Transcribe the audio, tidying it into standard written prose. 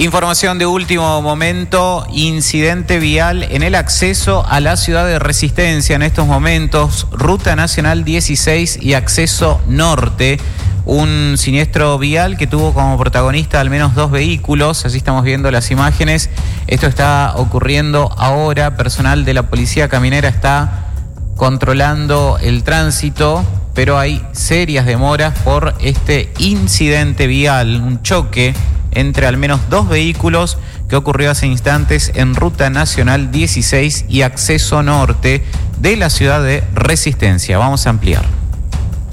Información de último momento, incidente vial en el acceso a la ciudad de Resistencia en estos momentos, Ruta Nacional 16 y acceso norte. Un siniestro vial que tuvo como protagonista al menos 2 vehículos, así estamos viendo las imágenes. Esto está ocurriendo ahora, personal de la Policía Caminera está controlando el tránsito, pero hay serias demoras por este incidente vial, un choque entre al menos 2 vehículos que ocurrió hace instantes en Ruta Nacional 16 y acceso norte de la ciudad de Resistencia. Vamos a ampliar.